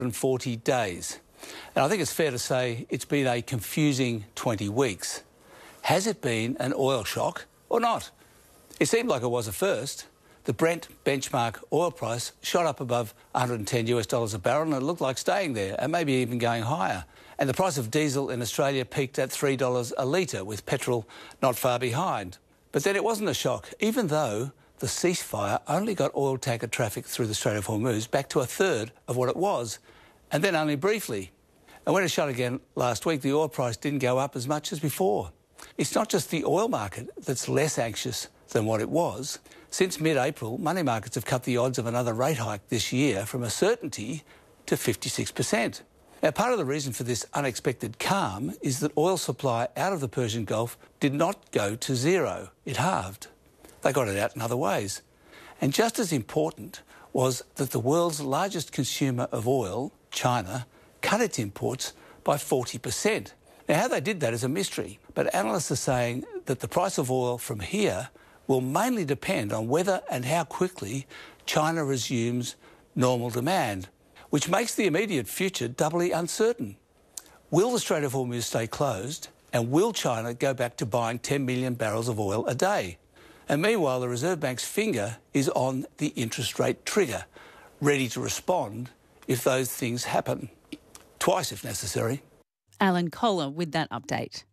140 days. And I think it's fair to say it's been a confusing 20 weeks. Has it been an oil shock or not? It seemed like it was at first. The Brent benchmark oil price shot up above $110 a barrel and it looked like staying there and maybe even going higher. And the price of diesel in Australia peaked at $3 a litre, with petrol not far behind. But then it wasn't a shock, even though the ceasefire only got oil tanker traffic through the Strait of Hormuz back to a third of what it was, and then only briefly. And when it shut again last week, the oil price didn't go up as much as before. It's not just the oil market that's less anxious than what it was. Since mid-April, money markets have cut the odds of another rate hike this year from a certainty to 56%. Now, part of the reason for this unexpected calm is that oil supply out of the Persian Gulf did not go to zero. It halved. They got it out in other ways. And just as important was that the world's largest consumer of oil, China, cut its imports by 40%. Now, how they did that is a mystery, but analysts are saying that the price of oil from here will mainly depend on whether and how quickly China resumes normal demand, which makes the immediate future doubly uncertain. Will the Strait of Hormuz stay closed, and will China go back to buying 10 million barrels of oil a day? And meanwhile, the Reserve Bank's finger is on the interest rate trigger, ready to respond if those things happen. Twice if necessary. Alan Kohler with that update.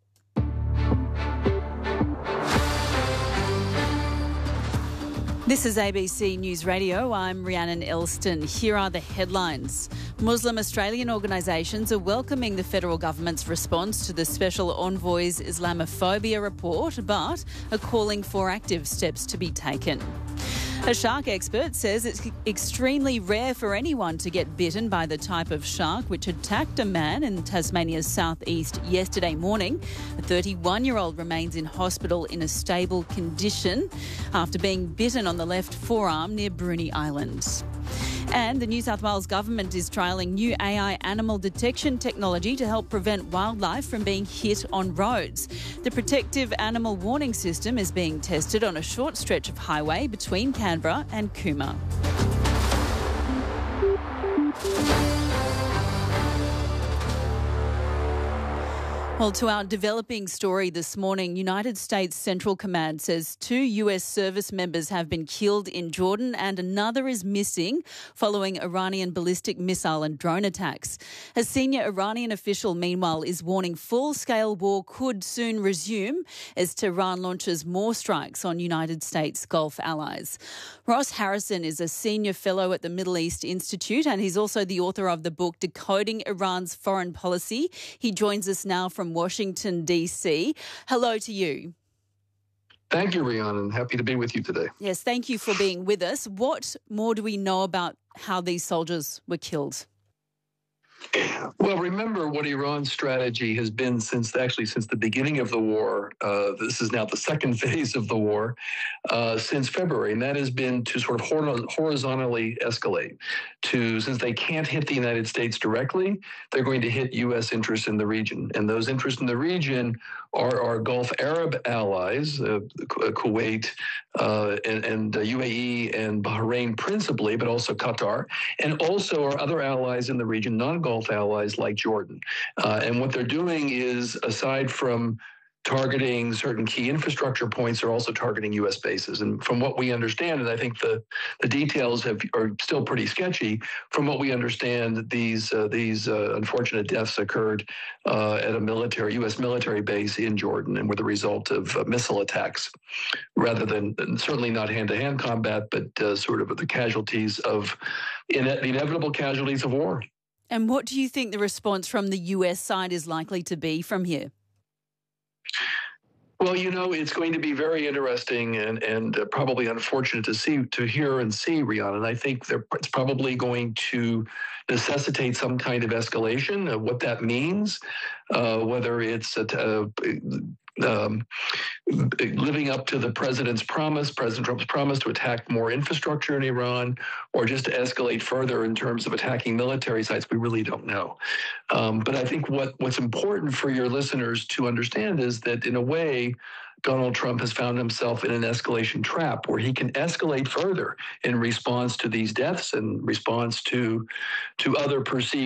This is ABC News Radio. I'm Rhiannon Elston. Here are the headlines. Muslim Australian organisations are welcoming the federal government's response to the Special Envoy's Islamophobia report, but are calling for active steps to be taken. A shark expert says it's extremely rare for anyone to get bitten by the type of shark which attacked a man in Tasmania's southeast yesterday morning. A 31-year-old remains in hospital in a stable condition after being bitten on the left forearm near Bruny Island. And the New South Wales government is trialling new AI animal detection technology to help prevent wildlife from being hit on roads. The protective animal warning system is being tested on a short stretch of highway between Canberra and Cooma. Well, to our developing story this morning, United States Central Command says 2 US service members have been killed in Jordan and another is missing following Iranian ballistic missile and drone attacks. A senior Iranian official, meanwhile, is warning full-scale war could soon resume as Tehran launches more strikes on United States Gulf allies. Ross Harrison is a senior fellow at the Middle East Institute and he's also the author of the book Decoding Iran's Foreign Policy. He joins us now from Washington, D.C. Hello to you. Thank you, Rhiannon. Happy to be with you today. Yes, thank you for being with us. What more do we know about how these soldiers were killed? Well, remember what Iran's strategy has been since the beginning of the war. This is now the second phase of the war since February, and that has been to sort of horizontally escalate. Since they can't hit the United States directly, they're going to hit U.S. interests in the region, and those interests in the region are our Gulf Arab allies, Kuwait and UAE and Bahrain principally, but also Qatar, and also our other allies in the region, non-Gulf allies like Jordan. And what they're doing is, aside from targeting certain key infrastructure points, are also targeting U.S. bases. And from what we understand, and I think the details are still pretty sketchy, from what we understand, these unfortunate deaths occurred at a U.S. military base in Jordan and were the result of missile attacks, rather than certainly not hand-to-hand combat, but sort of the casualties of the inevitable casualties of war. And what do you think the response from the US side is likely to be from here? Well, it's going to be very interesting and probably unfortunate to hear and see, Rhiannon. I think it's probably going to necessitate some kind of escalation of what that means, whether it's living up to President Trump's promise to attack more infrastructure in Iran, or just to escalate further in terms of attacking military sites. We really don't know. But I think what's important for your listeners to understand is that, in a way, Donald Trump has found himself in an escalation trap where he can escalate further in response to these deaths and response to other perceived